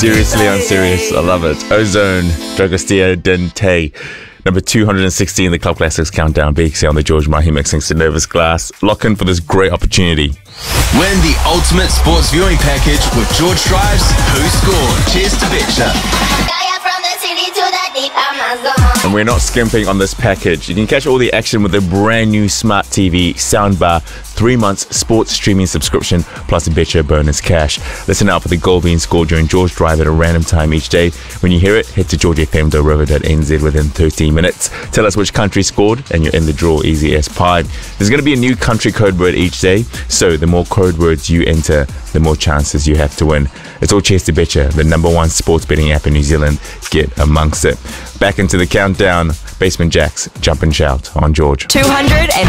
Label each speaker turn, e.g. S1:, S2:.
S1: Seriously unserious. I love it. Ozone, Dragostea Dente. Number 260 in the Club Classics Countdown. BXC on the George Mahi mixing Synovus Glass. Lock in for this great opportunity.
S2: Win the ultimate sports viewing package with George Strives Who Scored. Cheers to Betcha.
S1: And we're not skimping on this package. You can catch all the action with a brand new Smart TV soundbar, 3 months sports streaming subscription, plus a Betcha bonus cash. Listen out for the goal being scored during George Drive at a random time each day. When you hear it, head to georgefm.river.nz within 13 minutes. Tell us which country scored and you're in the draw easy as pie. There's going to be a new country code word each day, so the more code words you enter, the more chances you have to win. It's all Cheers to Betcha, the #1 sports betting app in New Zealand. Get amongst it. Back into the countdown, Basement Jaxx, Jump and Shout on George.
S3: 200